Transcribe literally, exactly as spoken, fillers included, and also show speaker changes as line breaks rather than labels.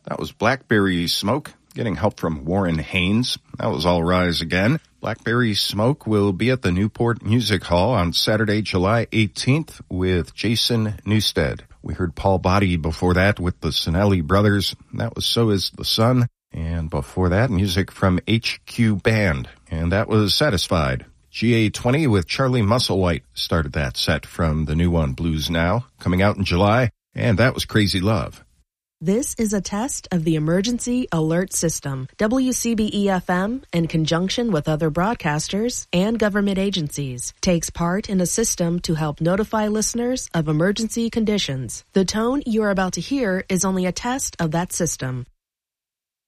That was Blackberry Smoke, getting help from Warren Haynes. That was All Rise Again. Blackberry Smoke will be at the Newport Music Hall on Saturday, July eighteenth with Jason Newsted. We heard Paul Botti before that with the Sinelli Brothers. That was So Is the Sun. And before that, music from H Q Band. And that was Satisfied. G A twenty with Charlie Musselwhite started that set from the new one, Blues Now, coming out in July. And that was Crazy Love.
This is a test of the Emergency Alert System. W C B E F M, in conjunction with other broadcasters and government agencies, takes part in a system to help notify listeners of emergency conditions. The tone you are about to hear is only a test of that system.